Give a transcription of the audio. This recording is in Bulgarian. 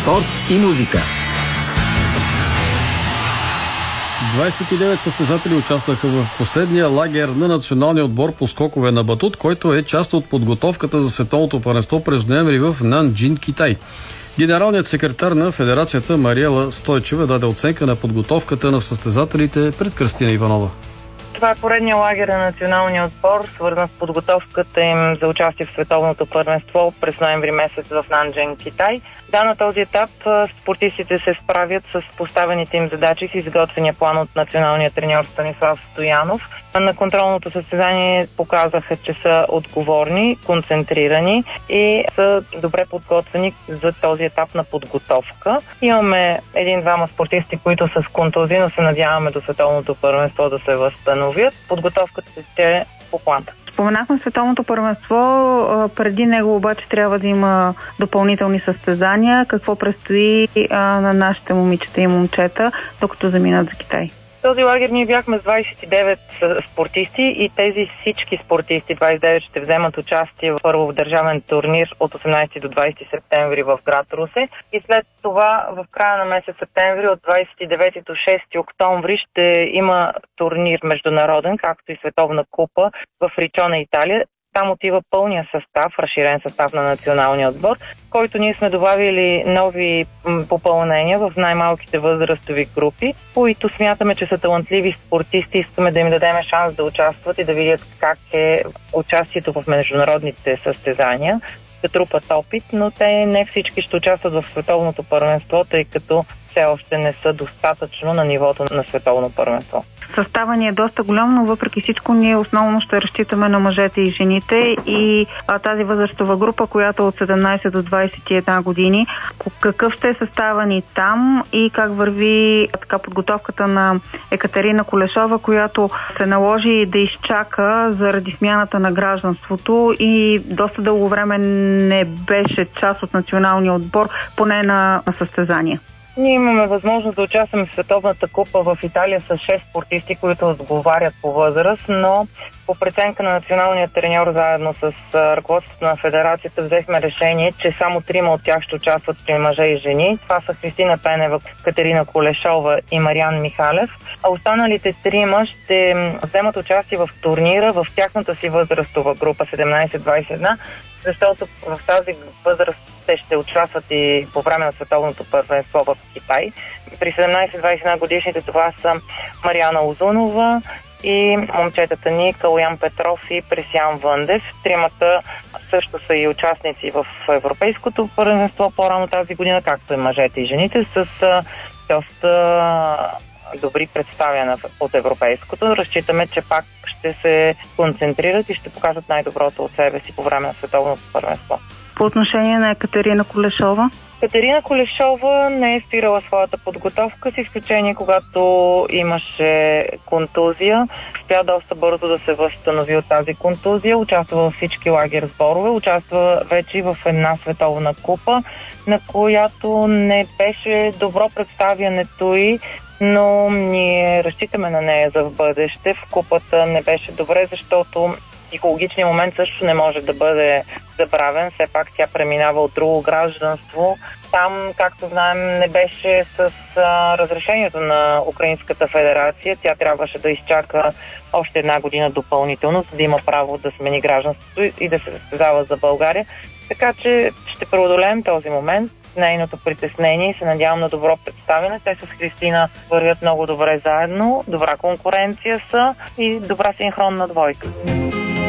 спорт и музика. 29 състезатели участваха в последния лагер на националния отбор по скокове на батут, който е част от подготовката за световното първенство през ноември в Нанджин, Китай. Генералният секретар на федерацията Мариела Стойчева даде оценка на подготовката на състезателите пред Кръстина Иванова. Това е поредния лагер на националния отбор, свързан с подготовката им за участие в световното първенство през ноември месец в Нанджин, Китай. Да, на този етап спортистите се справят с поставените им задачи с изготвения план от националния треньор Станислав Стоянов. На контролното състезание показаха, че са отговорни, концентрирани и са добре подготвени за този етап на подготовка. Имаме един-двама спортисти, които са с контузии, но се надяваме до световното първенство да се възстановят. Подготовката ще е по план. Споменахме световното първенство, преди него обаче трябва да има допълнителни състезания. Какво предстои на нашите момичета и момчета, докато заминат за Китай? В този лагер ние бяхме с 29 спортисти и тези всички спортисти, 29, ще вземат участие в държавен турнир от 18 до 20 септември в град Русе. И след това в края на месец септември от 29 до 6 октомври ще има турнир международен, както и световна купа в Ричона, Италия. Там отива пълния състав, разширен състав на националния отбор, в който ние сме добавили нови попълнения в най-малките възрастови групи, които смятаме, че са талантливи спортисти. Искаме да им дадем шанс да участват и да видят как е участието в международните състезания, да трупат опит, но те не всички ще участват в световното първенство, тъй като все още не са достатъчно на нивото на световно първенство. Състава ни е доста голям, но въпреки всичко ние основно ще разчитаме на мъжете и жените и тази възрастова група, която е от 17 до 21 години. Какъв ще е състава ни там и как върви подготовката на Екатерина Колешова, която се наложи да изчака заради смяната на гражданството и доста дълго време не беше част от националния отбор, поне на състезания. Ние имаме възможност да участваме в Световната купа в Италия с 6 спортисти, които отговарят по възраст, но по преценка на националния треньор заедно с ръководството на федерацията взехме решение, че само 3 от тях ще участват при мъже и жени. Това са Христина Пенева, Катерина Колешова и Мариан Михалев. А останалите 3 ще вземат участие в турнира в тяхната си възрастова група 17-21, защото в тази възраст те ще участват и по време на световното първенство в Китай. При 17-21 годишните това са Мариана Озунова и момчетата ни Калуян Петров и Пресян Въндев. 3 също са и участници в европейското първенство по-рано тази година, както и мъжете и жените, с доста добри представяния от европейското. Разчитаме, че пак ще се концентрират и ще покажат най-доброто от себе си по време на световното първенство. По отношение на Екатерина Колешова? Катерина Колешова не е спирала своята подготовка, с изключение когато имаше контузия. Успя доста бързо да се възстанови от тази контузия. Участва във всички лагер сборове. Участва вече в една световна купа, на която не беше добро представянето й, но ние разчитаме на нея за в бъдеще. В купата не беше добре, защото психологичният момент също не може да бъде забравен. Все пак тя преминава от друго гражданство. Там, както знаем, не беше с разрешението на Украинската федерация. Тя трябваше да изчака още 1 година допълнително, за да има право да смени гражданството и да се състезава за България. Така че ще преодолеем този момент, нейното притеснение и се надявам на добро представяне. Те с Христина вървят много добре заедно, добра конкуренция са и добра синхронна двойка.